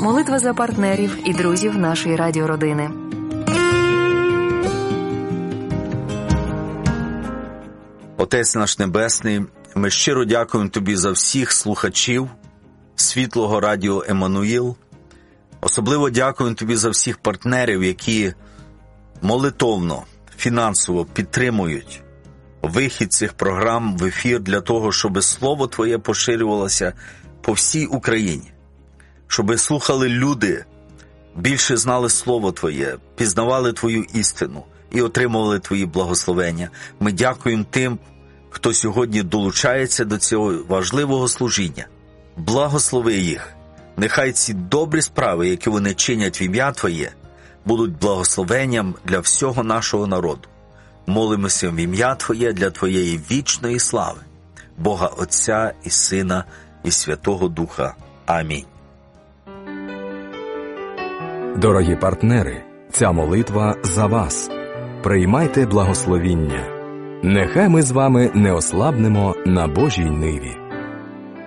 молитва за партнерів і друзів нашої радіородини. Отець наш Небесний, ми щиро дякуємо Тобі за всіх слухачів Світлого Радіо Еммануїл. Особливо дякуємо Тобі за всіх партнерів, які молитовно, фінансово підтримують вихід цих програм в ефір для того, щоб Слово Твоє поширювалося по всій Україні. Щоб слухали люди, більше знали Слово Твоє, пізнавали Твою істину і отримували Твої благословення. Ми дякуємо тим, хто сьогодні долучається до цього важливого служіння. Благослови їх. Нехай ці добрі справи, які вони чинять в ім'я Твоє, будуть благословенням для всього нашого народу. Молимося в ім'я Твоє для Твоєї вічної слави, Бога Отця і Сина і Святого Духа. Амінь. Дорогі партнери, ця молитва за вас. Приймайте благословіння. Нехай ми з вами не ослабнемо на Божій ниві.